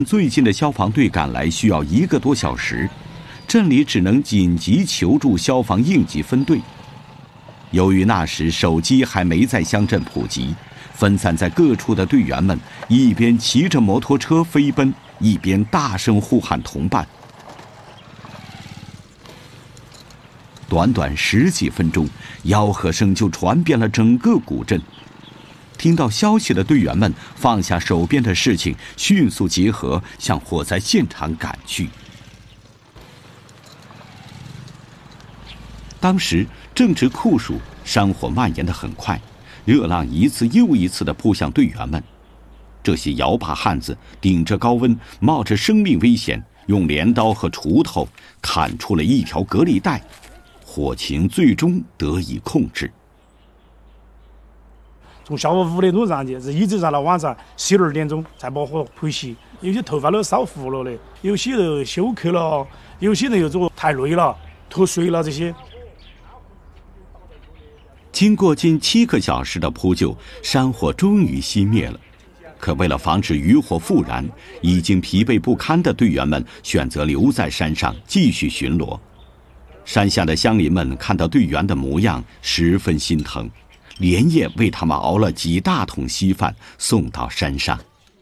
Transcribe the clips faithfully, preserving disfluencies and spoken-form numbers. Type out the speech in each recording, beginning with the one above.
最近的消防队赶来需要一个多小时，镇里只能紧急求助消防应急分队。由于那时手机还没在乡镇普及，分散在各处的队员们一边骑着摩托车飞奔，一边大声呼喊同伴。短短十几分钟，吆喝声就传遍了整个古镇。听到消息的队员们放下手边的事情，迅速集合，向火灾现场赶去。当时正值酷暑，山火蔓延得很快，热浪一次又一次地扑向队员们。这些摇把汉子顶着高温，冒着生命危险，用镰刀和锄头砍出了一条隔离带，火情最终得以控制。 从下午五点钟上去，是一直上到晚上十二点钟才把火扑熄。有些头发都烧糊了的，有些人休克了，有些人又做太累了、脱水了这些。 经过近七个小时的扑救，山火终于熄灭了。可为了防止余火复燃，已经疲惫不堪的队员们选择留在山上继续巡逻。山下的乡邻们看到队员的模样，十分心疼，连夜为他们熬了几大桶稀饭送到山上。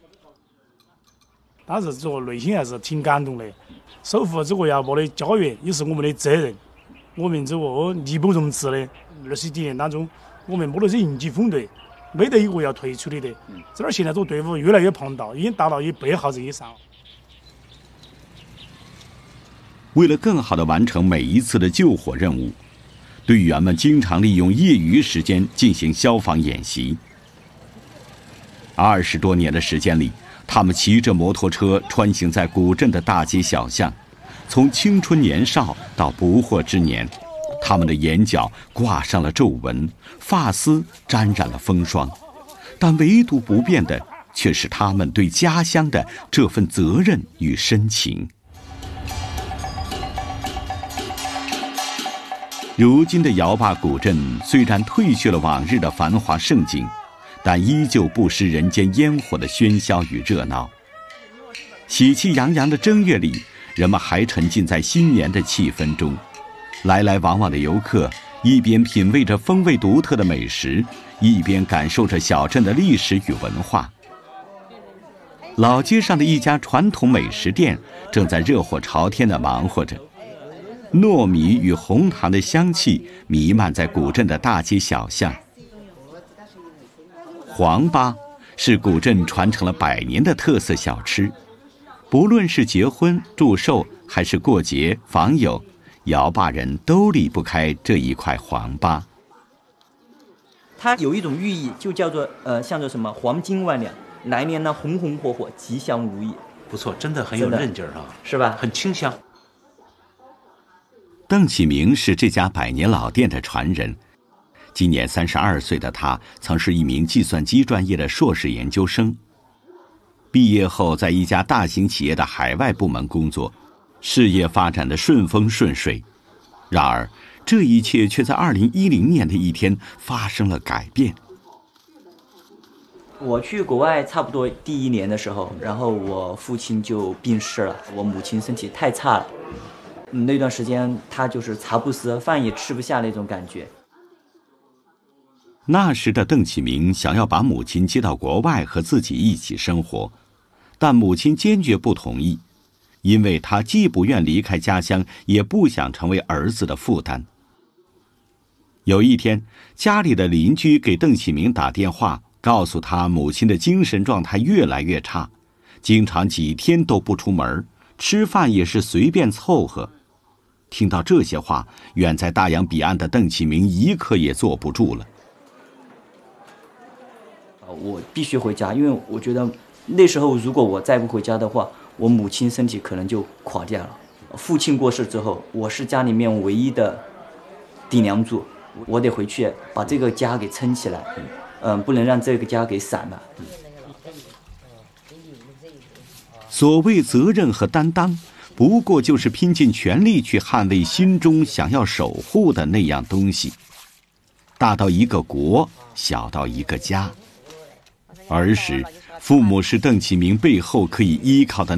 当时这个内心还是挺感动的，守护这个摇把的家园也是我们的责任。我们这个力不容辞的，二十几年当中，我们摸的是应急分队，没得一个要退出的的。这儿现在这个队伍越来越庞大，已经达到一百号人以上。 为了更好地完成每一次的救火任务，队员们经常利用业余时间进行消防演习。二十多年的时间里，他们骑着摩托车穿行在古镇的大街小巷，从青春年少到不惑之年，他们的眼角挂上了皱纹，发丝沾染了风霜，但唯独不变的却是他们对家乡的这份责任与深情。如今的摇把古镇虽然褪去了往日的繁华盛景，但依旧不失人间烟火的喧嚣与热闹。喜气洋洋的正月里，人们还沉浸在新年的气氛中，来来往往的游客一边品味着风味独特的美食，一边感受着小镇的历史与文化。老街上的一家传统美食店正在热火朝天地忙活着，糯米与红糖的香气弥漫在古镇的大街小巷。黄粑是古镇传承了百年的特色小吃，不论是结婚、祝寿还是过节、访友，摇把人都离不开这一块黄粑。 它有一种寓意，就叫做呃，像做什么黄金万两，来年呢红红火火，吉祥如意。 不错，真的很有韧劲儿啊， 是吧？ 很清香。 邓启明是这家百年老店的传人，今年三十二岁的他曾是一名计算机专业的硕士研究生，毕业后在一家大型企业的海外部门工作，事业发展的顺风顺水。然而这一切却在二零一零年的一天发生了改变。 我去国外差不多第一年的时候，然后我父亲就病逝了，我母亲身体太差了，那段时间他就是茶不思，饭也吃不下那种感觉。 那时的邓启明想要把母亲接到国外和自己一起生活，但母亲坚决不同意，因为他既不愿离开家乡，也不想成为儿子的负担。有一天，家里的邻居给邓启明打电话，告诉他母亲的精神状态越来越差，经常几天都不出门，吃饭也是随便凑合。听到这些话，远在大洋彼岸的邓启明一刻也坐不住了。 我必须回家，因为我觉得那时候如果我再不回家的话，我母亲身体可能就垮掉了。父亲过世之后，我是家里面唯一的顶梁柱，我得回去把这个家给撑起来，嗯，不能让这个家给散了。 所谓责任和担当，不过就是拼尽全力去捍卫心中想要守护的那样东西，大到一个国，小到一个家。儿时，父母是邓启明背后可以依靠的